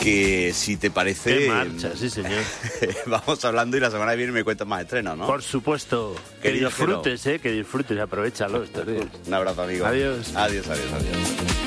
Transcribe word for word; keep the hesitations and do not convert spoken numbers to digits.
que si te parece... ¡Qué marcha, sí señor! Vamos hablando y la semana que viene me cuentas más estrenos, ¿no? Por supuesto. Querido que disfrutes, eh, que disfrutes, aprovechalo estos días. Un abrazo, amigo. Adiós. Adiós, adiós, adiós.